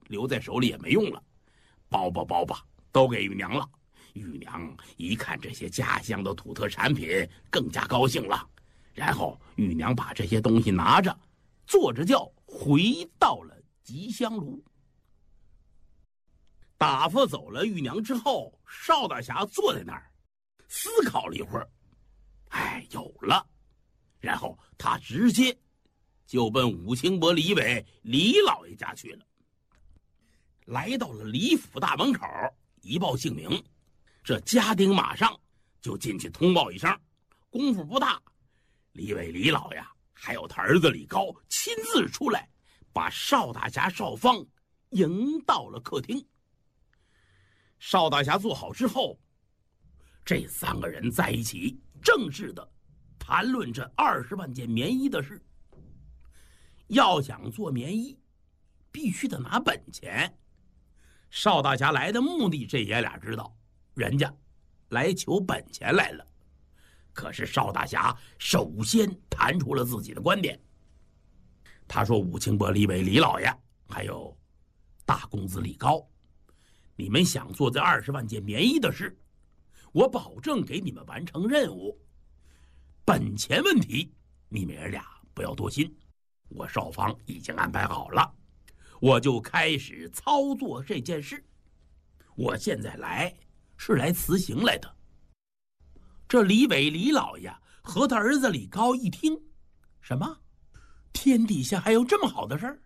留在手里也没用了，包吧，都给玉娘了。玉娘一看这些家乡的土特产品，更加高兴了。然后玉娘把这些东西拿着，坐着轿回到了吉祥炉。打发走了玉娘之后，邵大侠坐在那儿思考了一会儿，有了。然后他直接就奔武清伯李伟李老爷家去了。来到了李府大门口，一报姓名，这家丁马上就进去通报一声。功夫不大，李伟李老爷还有他儿子李高亲自出来，把邵大侠邵方迎到了客厅。邵大侠坐好之后，这三个人在一起正式的谈论这20万件棉衣的事。要想做棉衣，必须得拿本钱。邵大侠来的目的，这爷俩知道，人家来求本钱来了。可是邵大侠首先谈出了自己的观点。他说：“武清伯李伟李老爷，还有大公子李高，你们想做这20万件棉衣的事，我保证给你们完成任务。本钱问题，你们爷俩不要多心，我邵方已经安排好了，我就开始操作这件事。我现在来是来辞行来的。”这李伟李老爷和他儿子李高一听，什么？天底下还有这么好的事儿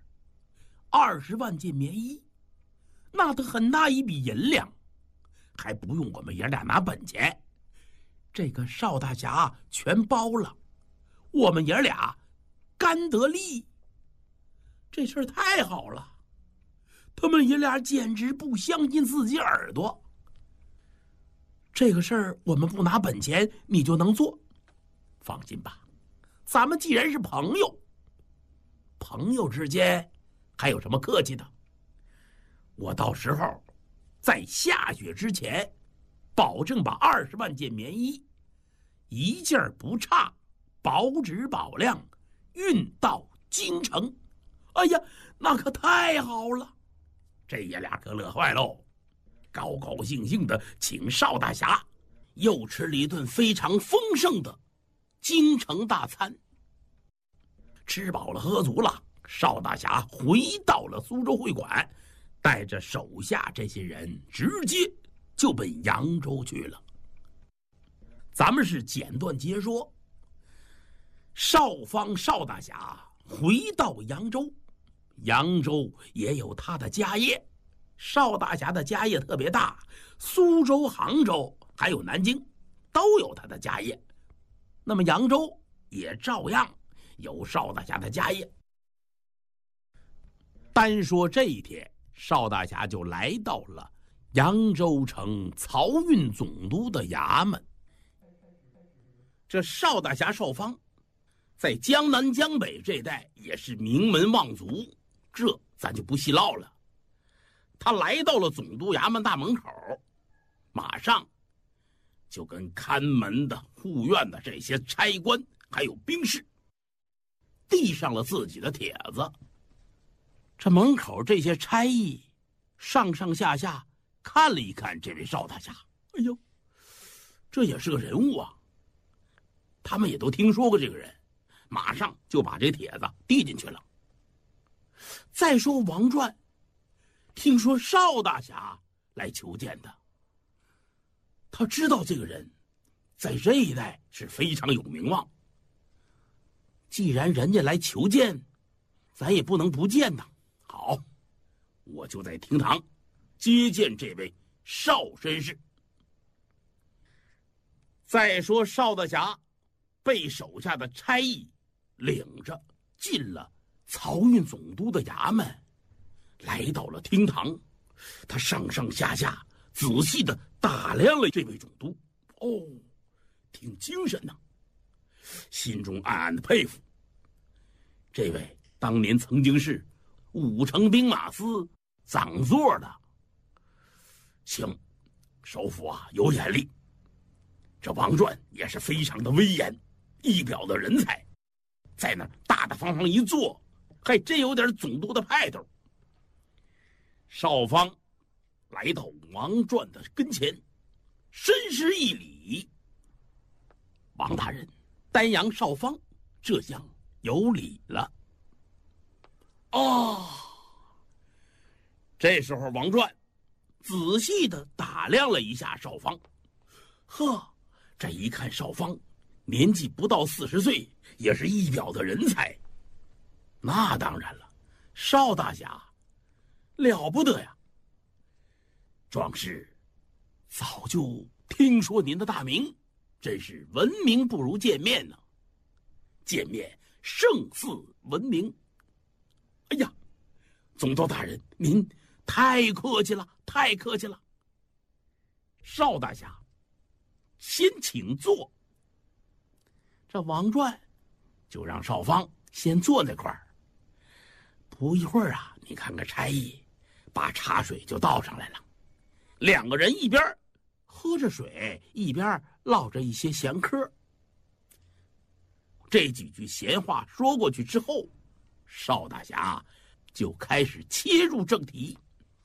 ？20万件棉衣，那得很大一笔银两，还不用我们爷俩拿本钱，这个邵大侠全包了，我们爷俩干得利。这事儿太好了，他们爷俩简直不相信自己耳朵。这个事儿我们不拿本钱你就能做？放心吧，咱们既然是朋友，朋友之间还有什么客气的？我到时候在下雪之前，保证把20万件棉衣一件不差，保质保量运到京城。哎呀，那可太好了！这爷俩可乐坏喽，高高兴兴的请邵大侠又吃了一顿非常丰盛的京城大餐。吃饱了喝足了，邵大侠回到了苏州会馆，带着手下这些人直接就奔扬州去了。咱们是简短截说。邵方邵大侠回到扬州，扬州也有他的家业。邵大侠的家业特别大，苏州、杭州还有南京都有他的家业，那么扬州也照样有邵大侠的家业。单说这一天，邵大侠就来到了扬州城漕运总督的衙门。这邵大侠邵方在江南江北这带也是名门望族，这咱就不细唠了。他来到了总督衙门大门口，马上就跟看门的、护院的这些差官还有兵士递上了自己的帖子。这门口这些差役上上下下看了一看这位邵大侠，哎呦，这也是个人物啊！他们也都听说过这个人，马上就把这帖子递进去了。再说王传，听说邵大侠来求见他，他知道这个人在这一带是非常有名望。既然人家来求见，咱也不能不见呐。好，我就在厅堂接见这位邵绅士。再说邵大侠被手下的差役领着进了漕运总督的衙门，来到了厅堂，他上上下下仔细的打量了这位总督，哦，挺精神呐，心中暗暗的佩服。这位当年曾经是5城兵马司掌座的，行，首府啊有眼力。这王传也是非常的威严，一表的人才，在那大大方方一坐，还真有点总督的派头。 少芳来到王传的跟前，深施一礼：“王大人，丹阳少芳这样有礼了。”哦，这时候王传仔细地打量了一下少芳，呵，这一看少芳年纪不到40岁，也是一表的人才。那当然了，少大侠了不得呀！壮士，早就听说您的大名，真是闻名不如见面呢。见面胜似闻名。哎呀，总督大人，您太客气了，太客气了。少大侠，先请坐。这王传就让少芳先坐那块儿。不一会儿啊，你看看差役把茶水就倒上来了，两个人一边喝着水，一边唠着一些闲嗑。这几句闲话说过去之后，少大侠就开始切入正题。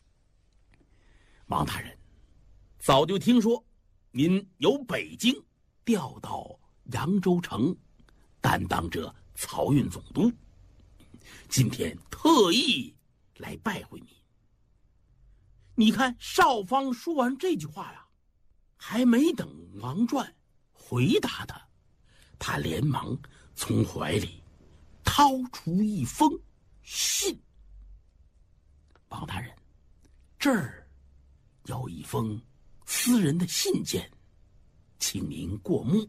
王大人，早就听说您由北京调到扬州城，担当着漕运总督，今天特意来拜会你。你看少芳说完这句话呀，还没等王传回答他连忙从怀里掏出一封信。王大人，这儿有一封私人的信件，请您过目。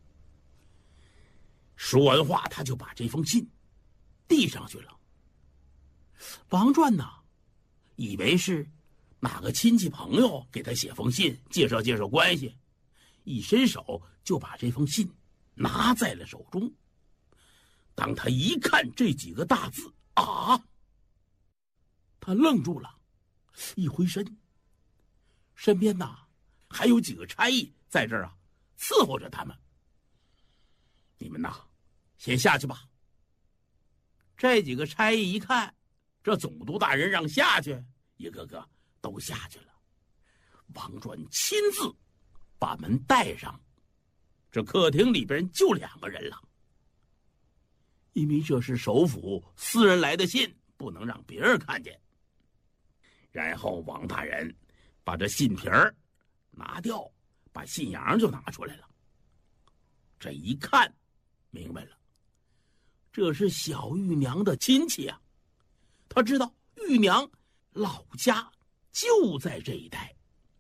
说完话，他就把这封信递上去了。王传呢，以为是哪个亲戚朋友给他写封信，介绍介绍关系，一伸手就把这封信拿在了手中。当他一看这几个大字啊，他愣住了，一回身，身边呐还有几个差役在这儿啊伺候着他们。你们呐先下去吧。这几个差役一看这总督大人让下去，一个个都下去了。王传亲自把门带上，这客厅里边就2个人了。因为这是首府私人来的信，不能让别人看见。然后王大人把这信皮儿拿掉，把信阳就拿出来了。这一看明白了，这是小玉娘的亲戚啊。他知道玉娘老家就在这一带。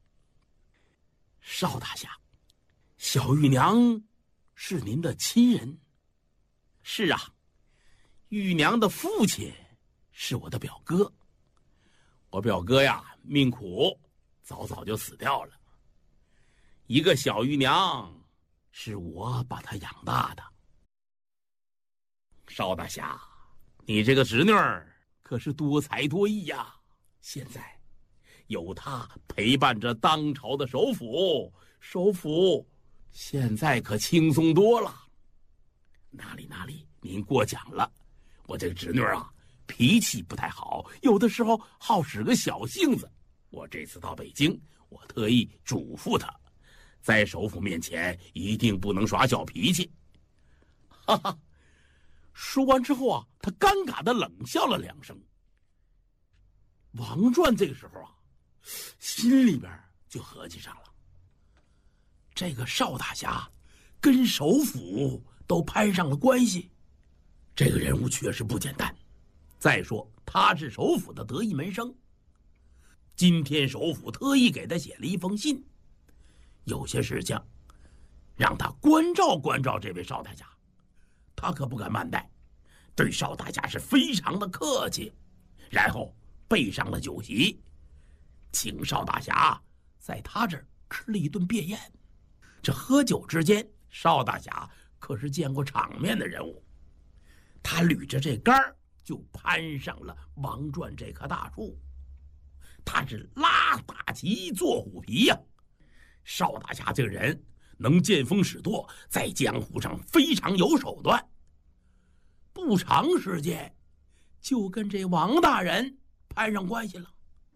少大侠，小玉娘是您的亲人。是啊，玉娘的父亲是我的表哥。我表哥呀命苦，早早就死掉了。一个小玉娘是我把她养大的。少大侠，你这个侄女儿可是多才多艺呀，现在有她陪伴着当朝的首辅，首辅现在可轻松多了。哪里，您过奖了。我这个侄女啊脾气不太好，有的时候好使个小性子。我这次到北京，我特意嘱咐她，在首府面前一定不能耍小脾气。哈哈，说完之后啊，他尴尬的冷笑了2声。王传这个时候啊，心里边就合计上了，这个少大侠跟首府都攀上了关系，这个人物确实不简单。再说他是首府的得意门生，今天首府特意给他写了一封信，有些事情让他关照关照这位少大侠，他可不敢慢待，对少大侠是非常的客气，然后备上了酒席，请少大侠在他这儿吃了一顿便宴。这喝酒之间，少大侠可是见过场面的人物，他捋着这杆儿就攀上了王传这棵大树，他是拉大旗做虎皮呀。少大侠这个人能见风使舵，在江湖上非常有手段，不长时间就跟这王大人攀上关系了。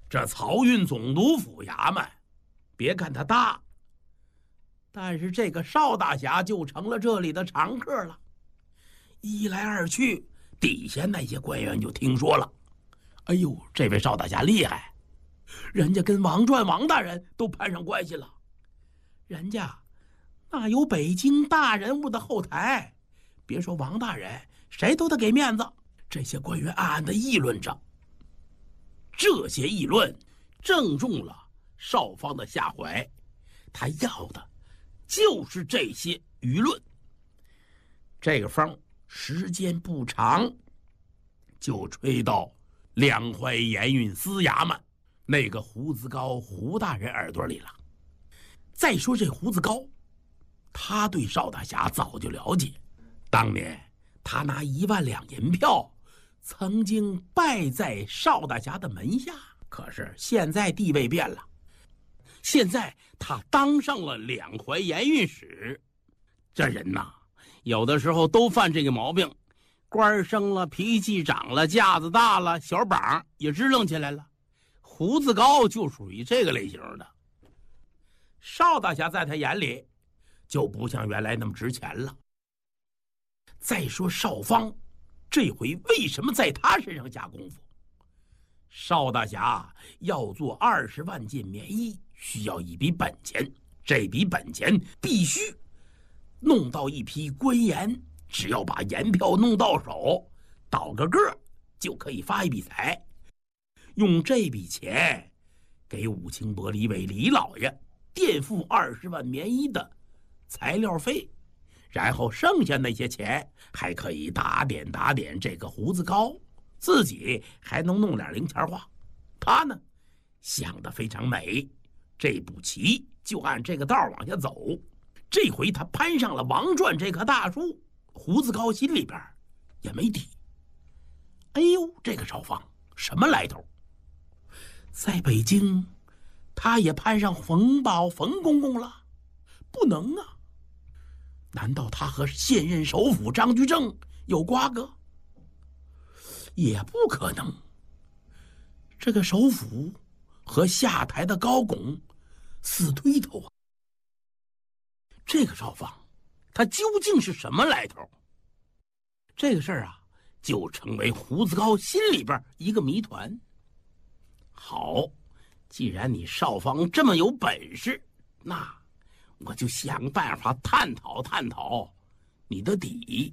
这漕运总督府衙门，别看它大，但是这个邵大侠就成了这里的常客了。一来二去，底下那些官员就听说了，哎呦，这位邵大侠厉害，人家跟王传王大人都攀上关系了，人家那有北京大人物的后台，别说王大人，谁都得给面子。这些官员暗暗地议论着，这些议论正中了邵方的下怀，他要的就是这些舆论。这个风时间不长，就吹到两淮盐运司衙门那个胡子高胡大人耳朵里了。再说这胡子高，他对邵大侠早就了解，当年他拿1万两银票曾经拜在邵大侠的门下，可是现在地位变了，现在他当上了两淮盐运使。这人呐，有的时候都犯这个毛病，官升了，脾气长了，架子大了，小膀也支棱起来了。胡子高就属于这个类型的。邵大侠在他眼里就不像原来那么值钱了。再说邵方这回为什么在他身上下功夫？邵大侠要做20万件棉衣，需要一笔本钱，这笔本钱必须弄到一批官盐，只要把盐票弄到手，倒个个就可以发一笔财，用这笔钱给武清伯李伟李老爷垫付20万棉衣的材料费，然后剩下那些钱还可以打点这个胡子高，自己还能弄点零钱花。他呢想得非常美，这步棋就按这个道往下走。这回他攀上了王传这棵大树，胡子高心里边也没底。哎呦，这个邵方什么来头？在北京他也攀上冯保冯公公了？不能啊！难道他和现任首辅张居正有瓜葛？也不可能。这个首辅和下台的高拱死对头啊！这个邵方他究竟是什么来头？这个事儿啊，就成为胡子高心里边一个谜团。好，既然你邵方这么有本事，那我就想办法探讨你的底。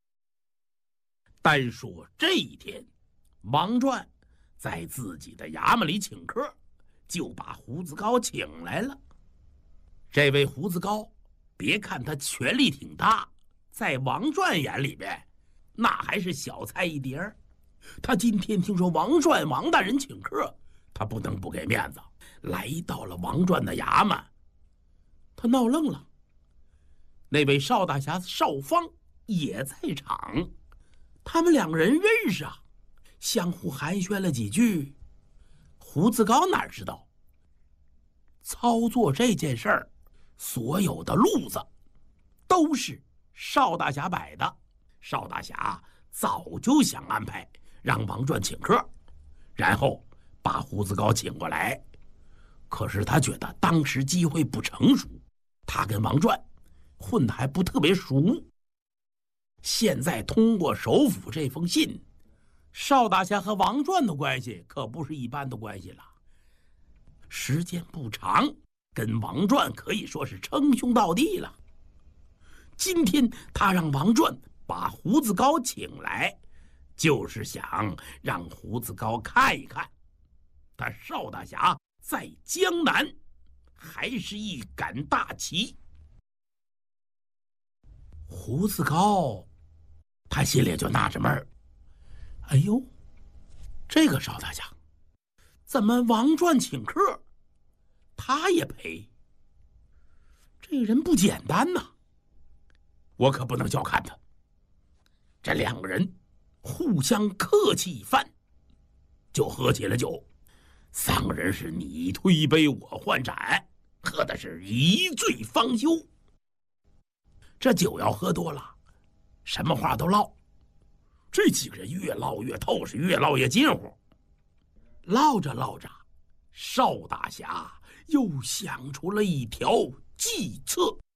单说这一天，王传在自己的衙门里请客，就把胡子高请来了。这位胡子高，别看他权力挺大，在王传眼里边那还是小菜一碟儿。他今天听说王传王大人请客，他不能不给面子，来到了王传的衙门。他闹愣了，那位邵大侠邵方也在场，他们两个人认识啊，相互寒暄了几句。胡子高哪知道，操作这件事儿，所有的路子都是邵大侠摆的。邵大侠早就想安排让王传请客，然后把胡子高请过来。可是他觉得当时机会不成熟，他跟王传混得还不特别熟。现在通过首辅这封信，邵大侠和王传的关系可不是一般的关系了。时间不长，跟王传可以说是称兄道弟了。今天他让王传把胡子高请来，就是想让胡子高看一看，他邵大侠在江南还是一杆大旗。胡子高他心里就纳着闷儿，哎呦，这个邵大侠怎么王传请客他也陪？这个人不简单呐，我可不能小看他。这两个人互相客气一番，就喝起了酒。三个人是你推杯我换盏，喝的是一醉方休。这酒要喝多了，什么话都唠。这几个人越唠越透，是越唠越近乎。唠着唠着， 邵大侠又想出了一条计策。